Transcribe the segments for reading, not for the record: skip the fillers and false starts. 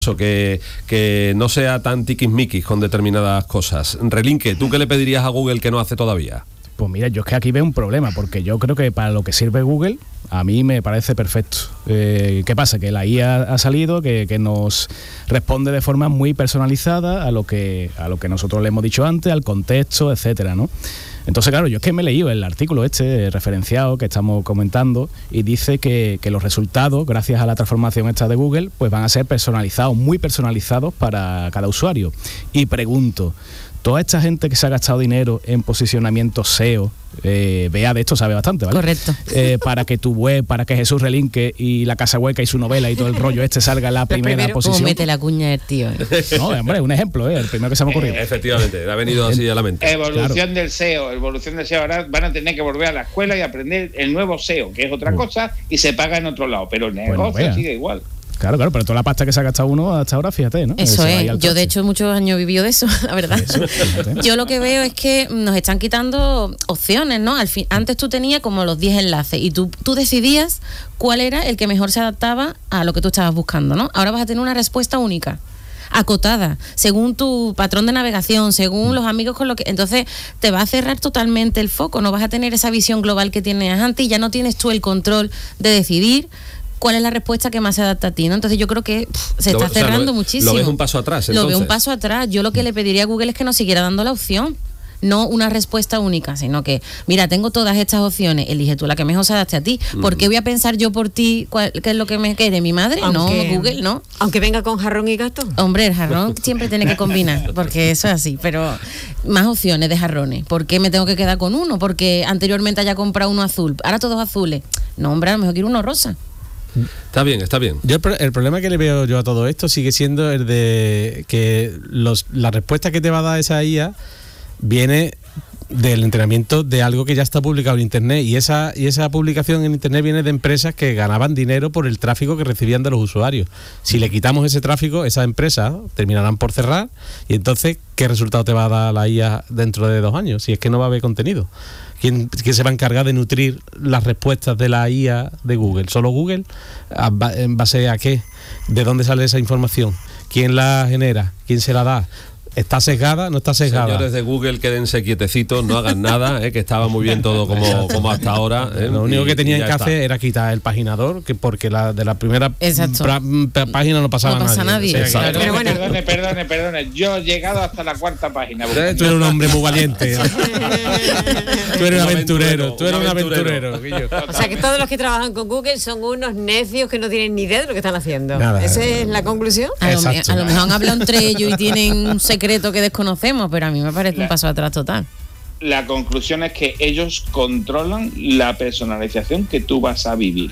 que no sea tan tiquismiquis con determinadas cosas. Relinque, ¿tú qué le pedirías a Google que no hace todavía? Pues mira, yo es que aquí veo un problema, porque yo creo que para lo que sirve Google, a mí me parece perfecto. ¿Qué pasa? Que la IA ha salido, que nos responde de forma muy personalizada a lo que nosotros le hemos dicho antes, al contexto, etcétera, ¿no? Entonces, claro, yo es que me he leído el artículo referenciado que estamos comentando y dice que los resultados, gracias a la transformación esta de Google, pues van a ser personalizados, muy personalizados para cada usuario. Y pregunto, toda esta gente que se ha gastado dinero en posicionamiento SEO, Bea de esto sabe bastante, ¿vale? Correcto. Para que tu web, para que Jesús Relinque y La Casa Hueca y su novela y todo el rollo salga en la primera posición. ¿Cómo mete la cuña el tío? No, hombre, un ejemplo, el primero que se me ha ocurrido. Efectivamente, le ha venido así a la mente. Evolución del SEO. Ahora van a tener que volver a la escuela y aprender el nuevo SEO, que es otra cosa, y se paga en otro lado, pero el negocio sigue igual. Claro, pero toda la pasta que se ha gastado uno hasta ahora, fíjate, ¿no? Eso es, yo de hecho muchos años he vivido de eso, la verdad. Yo lo que veo es que nos están quitando opciones, ¿no? Antes tú tenías como los 10 enlaces y tú decidías cuál era el que mejor se adaptaba a lo que tú estabas buscando, ¿no? Ahora vas a tener una respuesta única, acotada, según tu patrón de navegación, según los amigos con lo que... Entonces te va a cerrar totalmente el foco, no vas a tener esa visión global que tenías antes y ya no tienes tú el control de decidir cuál es la respuesta que más se adapta a ti, ¿no? Entonces yo creo que se está cerrando muchísimo. ¿Lo ves un paso atrás, entonces? Lo veo un paso atrás. Yo lo que le pediría a Google es que nos siguiera dando la opción, no una respuesta única, sino que, mira, tengo todas estas opciones, elige tú la que mejor se adapte a ti. ¿Por qué voy a pensar yo por ti qué es lo que me quede? ¿Mi madre? No, Google, no. Aunque venga con jarrón y gato. Hombre, el jarrón siempre tiene que combinar, porque eso es así, pero más opciones de jarrones. ¿Por qué me tengo que quedar con uno? Porque anteriormente haya comprado uno azul, ahora todos azules. No, hombre, a lo mejor quiero uno rosa. Está bien. Yo el problema que le veo yo a todo esto sigue siendo el de que la respuesta que te va a dar esa IA viene del entrenamiento de algo que ya está publicado en internet y esa publicación en internet viene de empresas que ganaban dinero por el tráfico que recibían de los usuarios. Si le quitamos ese tráfico, esas empresas terminarán por cerrar y entonces ¿qué resultado te va a dar la IA dentro de 2 años? Si es que no va a haber contenido. ¿Quién se va a encargar de nutrir las respuestas de la IA de Google? ¿Solo Google? ¿En base a qué? ¿De dónde sale esa información? ¿Quién la genera? ¿Quién se la da? ¿Está sesgada? ¿No está sesgada? Señores de Google, quédense quietecitos, no hagan nada, que estaba muy bien todo como hasta ahora. Lo único que tenían que hacer era quitar el paginador, porque de la primera página no pasaba nadie. Claro. Pero bueno, perdone. Yo he llegado hasta la 4ª página. Tú eres un hombre muy valiente. Tú eres un aventurero. O sea que todos los que trabajan con Google son unos necios que no tienen ni idea de lo que están haciendo. Nada. ¿Esa es la conclusión? A lo mejor han hablado entre ellos y tienen un secreto que desconocemos, pero a mí me parece un paso atrás total. La conclusión es que ellos controlan la personalización que tú vas a vivir.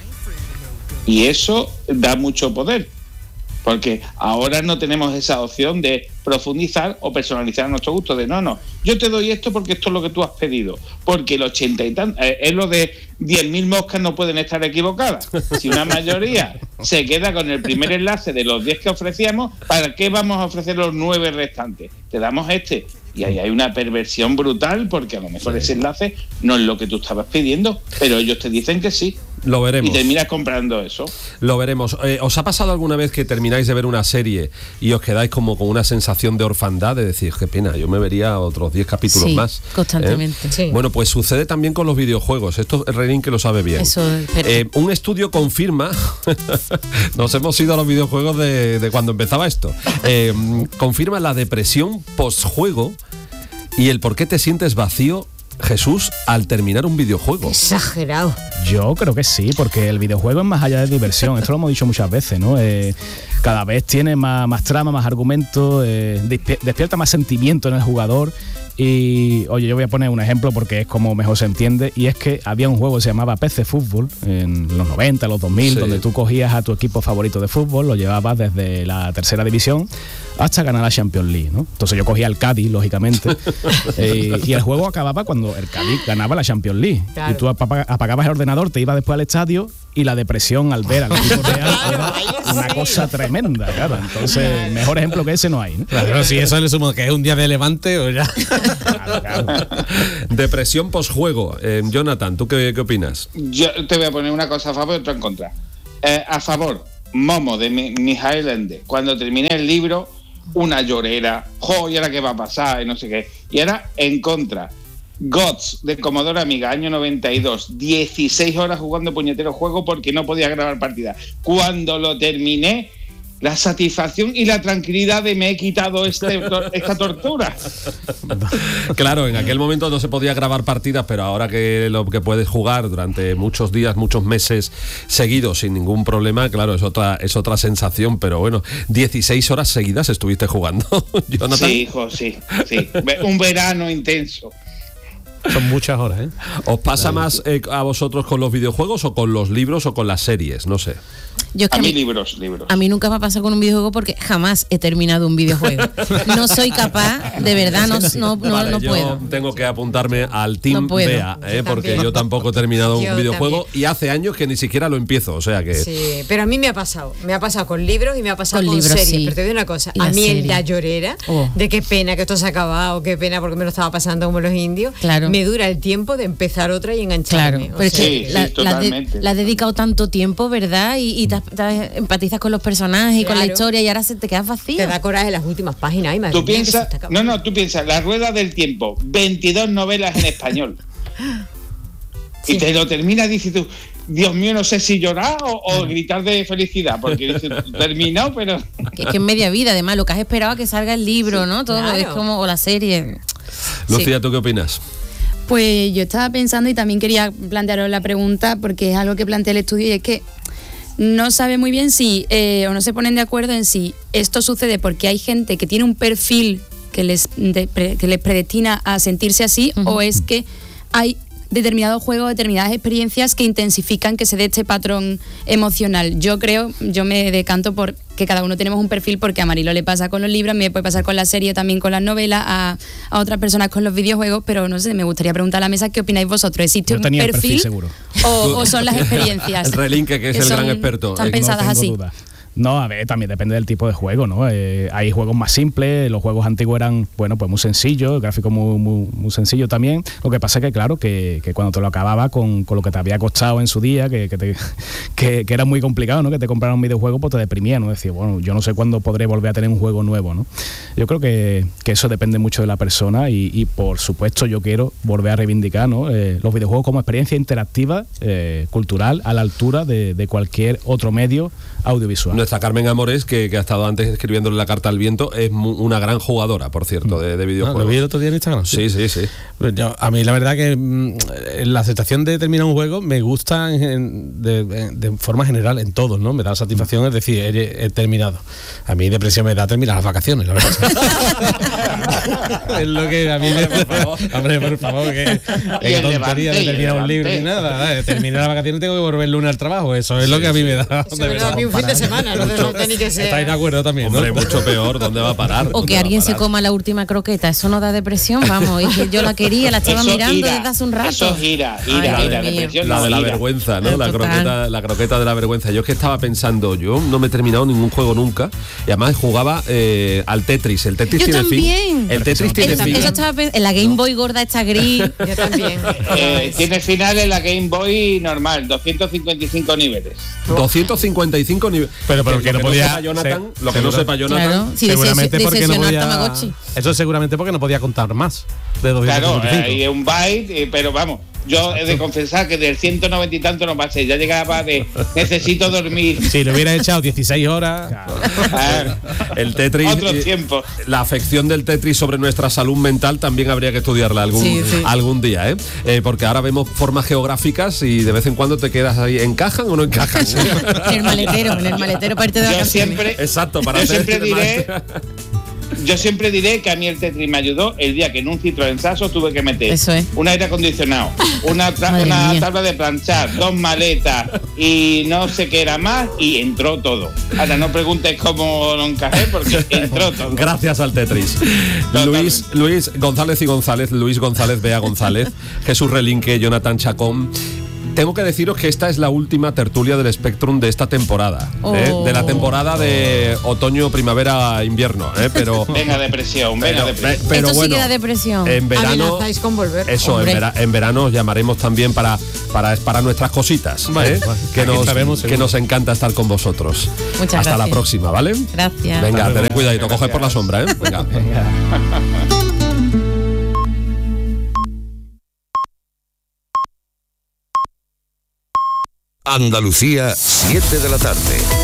Y eso da mucho poder. Porque ahora no tenemos esa opción de profundizar o personalizar a nuestro gusto. De no, yo te doy esto porque esto es lo que tú has pedido. Porque el 80 y tanto, es lo de 10.000 moscas no pueden estar equivocadas. Si una mayoría se queda con el primer enlace de los 10 que ofrecíamos, ¿para qué vamos a ofrecer los 9 restantes? Te damos este. Y ahí hay una perversión brutal porque a lo mejor ese enlace no es lo que tú estabas pidiendo, pero ellos te dicen que sí. Lo veremos. Y terminas comprando eso. Lo veremos. ¿Os ha pasado alguna vez que termináis de ver una serie y os quedáis como con una sensación de orfandad, de decir, qué pena, yo me vería otros 10 capítulos más? Constantemente. Sí. Bueno, pues sucede también con los videojuegos. Esto Renin que lo sabe bien. Eso, un estudio confirma, nos hemos ido a los videojuegos de cuando empezaba esto, confirma la depresión postjuego y el por qué te sientes vacío, Jesús, al terminar un videojuego. Exagerado. Yo creo que sí, porque el videojuego es más allá de diversión. Esto lo hemos dicho muchas veces, ¿no? Cada vez tiene más trama, más argumentos, despierta más sentimiento en el jugador. Y, oye, yo voy a poner un ejemplo porque es como mejor se entiende, y es que había un juego que se llamaba PC Fútbol en los 90, los 2000, sí, donde tú cogías a tu equipo favorito de fútbol, lo llevabas desde la 3ª división hasta ganar la Champions League, ¿no? Entonces yo cogía el Cádiz, lógicamente, y el juego acababa cuando el Cádiz ganaba la Champions League. Claro. Y tú apagabas el ordenador, te ibas después al estadio y la depresión al ver al equipo real era una cosa tremenda, claro. Entonces, mejor ejemplo que ese no hay, ¿no? Claro, si eso le sumo que es un día de Levante o ya. Claro. Depresión posjuego. Jonathan, ¿tú qué opinas? Yo te voy a poner una cosa a favor y otra en contra. A favor, Momo de Mijail Ende. Cuando terminé el libro, una llorera. ¿Y ahora qué va a pasar? Y no sé qué. Y ahora en contra. Gods de Commodore Amiga, año 92. 16 horas jugando puñetero juego porque no podía grabar partida. Cuando lo terminé, la satisfacción y la tranquilidad de me he quitado esta tortura. Claro, en aquel momento no se podía grabar partidas, pero ahora que lo que puedes jugar durante muchos días, muchos meses seguidos sin ningún problema, claro, es otra sensación. Pero bueno, 16 horas seguidas estuviste jugando, Jonathan. Sí, hijo, sí. Un verano intenso. Son muchas horas, ¿eh? ¿Os pasa más a vosotros con los videojuegos o con los libros o con las series? No sé. Yo es que a mí libros. A mí nunca me ha pasado con un videojuego porque jamás he terminado un videojuego. No soy capaz, de verdad, no Vale, yo puedo. tengo que apuntarme al Team Bea, porque yo tampoco he terminado un videojuego y hace años que ni siquiera lo empiezo, o sea que... Sí, pero a mí me ha pasado con libros y me ha pasado con libros, series, sí. pero te digo una cosa, La a mí serie. la llorera, de qué pena que esto se ha acabado, qué pena porque me lo estaba pasando como los indios, Claro. me dura el tiempo de empezar otra y engancharme. Claro, O pero es sea, que Sí, totalmente. la has dedicado tanto tiempo, ¿verdad? Y te empatizas con los personajes y con la Claro. historia y ahora te quedas vacío. te da coraje las últimas páginas. Ay, madre Tú mía, que se piensas, está acabando. tú piensas, La Rueda del Tiempo, 22 novelas en español. Sí. Y te lo terminas y dices tú, Dios mío, no sé si llorar o gritar de felicidad, porque dices, terminó, pero... Que es media vida, además, lo que has esperado a que salga el libro, ¿no? Todo claro. es como, o la serie. Lucía, ¿tú qué opinas? Pues yo estaba pensando y también quería plantearos la pregunta porque es algo que plantea el estudio y es que no sabe muy bien si, o no se ponen de acuerdo en si esto sucede porque hay gente que tiene un perfil que les predestina a sentirse así, o es que hay determinados juegos, determinadas experiencias que intensifican que se dé este patrón emocional. Yo me decanto por que cada uno tenemos un perfil, porque a Marilo le pasa con los libros, a mí me puede pasar con la serie, también con las novelas, a otras personas con los videojuegos, pero no sé, me gustaría preguntar a la mesa qué opináis vosotros. ¿Existe Yo un tenía el perfil, perfil, seguro. o son las experiencias? El Relinque, que es el gran experto. Están No pensadas no tengo así. duda. No, a ver, también depende del tipo de juego, ¿no? Hay juegos más simples, los juegos antiguos eran, bueno, pues muy sencillos, el gráfico muy sencillo también. Lo que pasa es que, claro, que cuando te lo acababa con lo que te había costado en su día, que era muy complicado, ¿no? Que te compraran un videojuego, pues te deprimía, ¿no? Decía, bueno, yo no sé cuándo podré volver a tener un juego nuevo, ¿no? Yo creo que eso depende mucho de la persona y por supuesto, yo quiero volver a reivindicar, ¿no? Los videojuegos como experiencia interactiva, cultural, a la altura de cualquier otro medio audiovisual. Nuestra Carmen Amores, que ha estado antes escribiéndole la carta al viento, es una gran jugadora, por cierto, de videojuegos. ¿Lo vi el otro día en Instagram? Sí. Pues a mí la verdad que la aceptación de terminar un juego me gusta de forma general en todos, ¿no? Me da satisfacción, es decir, he terminado. A mí depresión me da terminar las vacaciones, la verdad. Es lo que a mí me... Hombre, por favor, que tontería de terminar un libro ni nada. Terminar las vacaciones y tengo que volver el lunes al trabajo. Eso es lo que a mí me da. Eso me da a mí un fin de semana, no tiene que ser. ¿Estáis de acuerdo también? Hombre, ¿no? mucho peor, ¿dónde va a parar? O que alguien se coma la última croqueta, eso no da depresión, vamos, es que yo la quería, la estaba Eso mirando ira, desde hace un rato. Eso es ira, Ay, Dios mío. depresión. La no, de la ira. vergüenza, ¿no? La Total. croqueta de la vergüenza. Yo es que estaba pensando, yo no me he terminado ningún juego nunca y además jugaba al Tetris. El Tetris Yo tiene también. fin. El Tetris tiene fin. Eso estaba en la Game Boy gorda esta gris. Yo también. Tiene final en la Game Boy normal, 255 niveles. 255 niveles. Pero que no podía... sepa Jonathan, sí, lo que no sepa Jonathan. Claro, sí, seguramente porque no decepcionar podía... Tamagotchi. Eso seguramente porque no podía contar más de Claro, 255. hay un byte, pero vamos, yo he de confesar que del 190 y tanto no pasé, ya llegaba de necesito dormir. Si le hubiera echado 16 horas... Ah, El Tetris. otros tiempos. La afección del Tetris sobre nuestra salud mental también habría que estudiarla algún día, porque ahora vemos formas geográficas y de vez en cuando te quedas ahí, ¿encajan o no encajan? En el maletero para irte de Yo vacaciones. siempre, Exacto, para yo hacer siempre diré, yo siempre diré que a mí el Tetris me ayudó el día que en un Citroën Saxo tuve que meter Eso es. un aire acondicionado, una Madre mía. tabla de planchar, 2 maletas y no sé qué era más y entró todo. Ahora no preguntes cómo lo encajé porque entró todo. Gracias al Tetris. Totalmente. Luis González y González, Luis González, Bea González, Jesús Relinque, Jonathan Chacón. tengo que deciros que esta es la última tertulia del Spectrum de esta temporada, de la temporada de otoño, primavera, invierno, pero venga depresión. Esto bueno, sí que da depresión. En verano, amenazáis con volver. eso, en verano os llamaremos también para nuestras cositas, que nos encanta estar con vosotros. Muchas Hasta gracias. la próxima, ¿vale? Gracias. Venga, tened cuidadito, coge por la sombra, Venga. Andalucía, 7 de la tarde.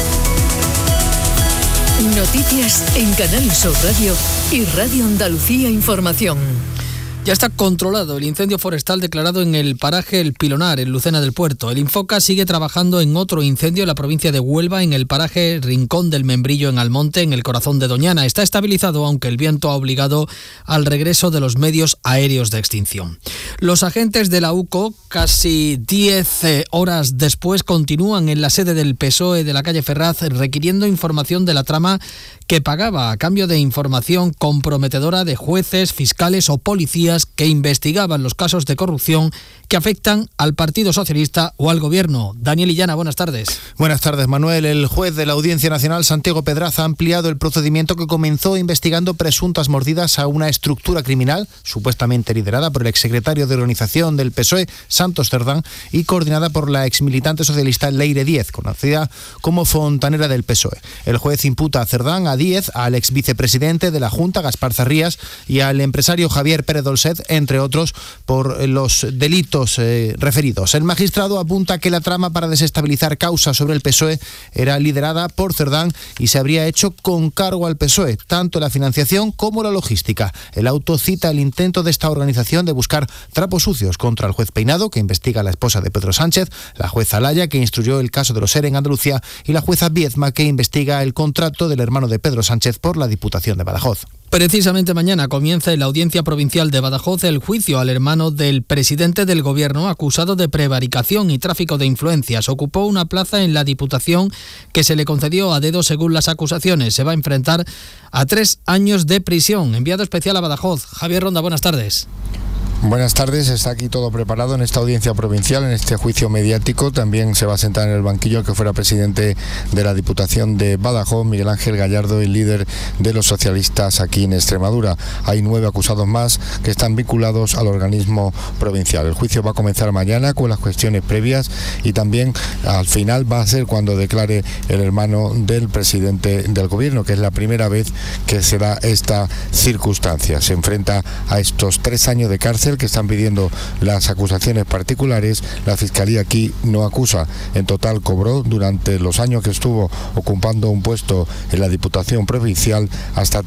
Noticias en Canal Sur Radio y Radio Andalucía Información. Ya está controlado el incendio forestal declarado en el paraje El Pilonar, en Lucena del Puerto. El Infoca sigue trabajando en otro incendio en la provincia de Huelva, en el paraje Rincón del Membrillo, en Almonte, en el corazón de Doñana. Está estabilizado, aunque el viento ha obligado al regreso de los medios aéreos de extinción. Los agentes de la UCO, casi 10 horas después, continúan en la sede del PSOE de la calle Ferraz requiriendo información de la trama que pagaba a cambio de información comprometedora de jueces, fiscales o policías que investigaban los casos de corrupción que afectan al Partido Socialista o al Gobierno. Daniel Illana, buenas tardes. Buenas tardes, Manuel. El juez de la Audiencia Nacional, Santiago Pedraza, ha ampliado el procedimiento que comenzó investigando presuntas mordidas a una estructura criminal, supuestamente liderada por el exsecretario de organización del PSOE, Santos Cerdán, y coordinada por la exmilitante socialista Leire Díez, conocida como fontanera del PSOE. El juez imputa a Cerdán, a Díez, al exvicepresidente de la Junta, Gaspar Zarrías, y al empresario Javier Pérez Dolcet, entre otros, por los delitos referidos. El magistrado apunta que la trama para desestabilizar causas sobre el PSOE era liderada por Cerdán y se habría hecho con cargo al PSOE, tanto la financiación como la logística. El auto cita el intento de esta organización de buscar trapos sucios contra el juez Peinado, que investiga a la esposa de Pedro Sánchez, la jueza Laya, que instruyó el caso de los ERE en Andalucía, y la jueza Viezma, que investiga el contrato del hermano de Pedro Sánchez por la Diputación de Badajoz. Precisamente mañana comienza en la Audiencia Provincial de Badajoz el juicio al hermano del presidente del Gobierno acusado de prevaricación y tráfico de influencias. Ocupó una plaza en la Diputación que se le concedió a dedo según las acusaciones. Se va a enfrentar a 3 años de prisión. Enviado especial a Badajoz, Javier Ronda, buenas tardes. Buenas tardes, está aquí todo preparado en esta audiencia provincial, en este juicio mediático. También se va a sentar en el banquillo el que fuera presidente de la Diputación de Badajoz, Miguel Ángel Gallardo, el líder de los socialistas aquí en Extremadura. Hay 9 acusados más que están vinculados al organismo provincial. El juicio va a comenzar mañana con las cuestiones previas y también al final va a ser cuando declare el hermano del presidente del Gobierno, que es la primera vez que se da esta circunstancia. Se enfrenta a estos 3 años de cárcel que están pidiendo las acusaciones particulares. La Fiscalía aquí no acusa. En total cobró durante los años que estuvo ocupando un puesto en la Diputación Provincial hasta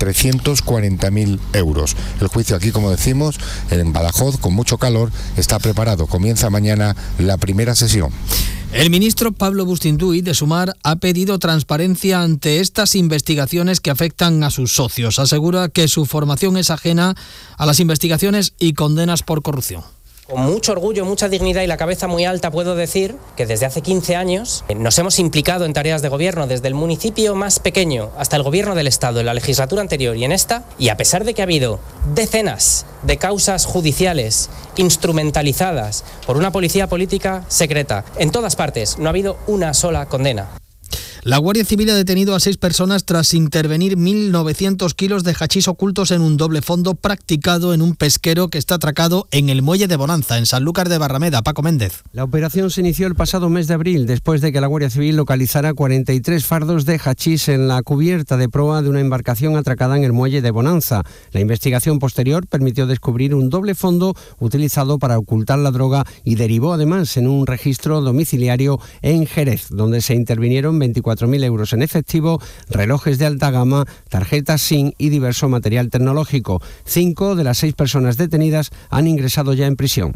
340.000 euros. El juicio aquí, como decimos, en Badajoz, con mucho calor, está preparado. Comienza mañana la primera sesión. El ministro Pablo Bustinduy, de Sumar, ha pedido transparencia ante estas investigaciones que afectan a sus socios. Asegura que su formación es ajena a las investigaciones y condenas por corrupción. Con mucho orgullo, mucha dignidad y la cabeza muy alta puedo decir que desde hace 15 años nos hemos implicado en tareas de gobierno, desde el municipio más pequeño hasta el gobierno del Estado, en la legislatura anterior y en esta, y a pesar de que ha habido decenas de causas judiciales instrumentalizadas por una policía política secreta, en todas partes no ha habido una sola condena. La Guardia Civil ha detenido a 6 personas tras intervenir 1.900 kilos de hachís ocultos en un doble fondo practicado en un pesquero que está atracado en el muelle de Bonanza, en Sanlúcar de Barrameda. Paco Méndez. La operación se inició el pasado mes de abril, después de que la Guardia Civil localizara 43 fardos de hachís en la cubierta de proa de una embarcación atracada en el muelle de Bonanza. La investigación posterior permitió descubrir un doble fondo utilizado para ocultar la droga y derivó además en un registro domiciliario en Jerez, donde se intervinieron 24.000 euros en efectivo, relojes de alta gama, tarjetas SIM y diverso material tecnológico. 5 de las 6 personas detenidas han ingresado ya en prisión.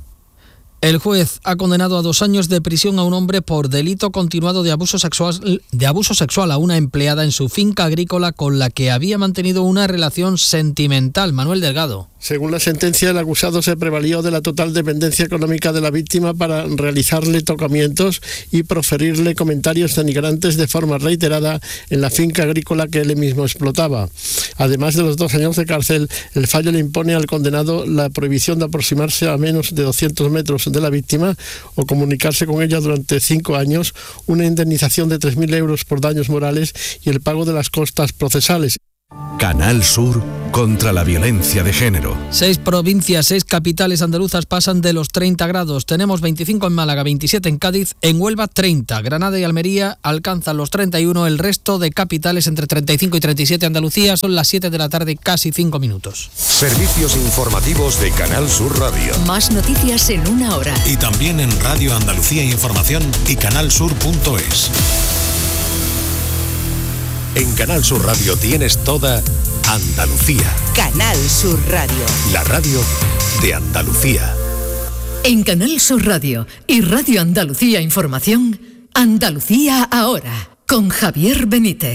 El juez ha condenado a 2 años de prisión a un hombre por delito continuado de abuso sexual a una empleada en su finca agrícola con la que había mantenido una relación sentimental. Manuel Delgado. Según la sentencia, el acusado se prevalió de la total dependencia económica de la víctima para realizarle tocamientos y proferirle comentarios denigrantes de forma reiterada en la finca agrícola que él mismo explotaba. Además de los 2 años de cárcel, el fallo le impone al condenado la prohibición de aproximarse a menos de 200 metros de la víctima o comunicarse con ella durante 5 años, una indemnización de 3.000 euros por daños morales y el pago de las costas procesales. Canal Sur contra la violencia de género. 6 provincias, 6 capitales andaluzas pasan de los 30 grados. Tenemos 25 en Málaga, 27 en Cádiz, en Huelva 30. Granada y Almería alcanzan los 31. El resto de capitales entre 35 y 37. Andalucía son las 7 de la tarde, casi 5 minutos. Servicios informativos de Canal Sur Radio. Más noticias en 1 hora. Y también en Radio Andalucía Información y canalsur.es. En Canal Sur Radio tienes toda Andalucía. Canal Sur Radio. La radio de Andalucía. En Canal Sur Radio y Radio Andalucía Información, Andalucía ahora, con Javier Benítez.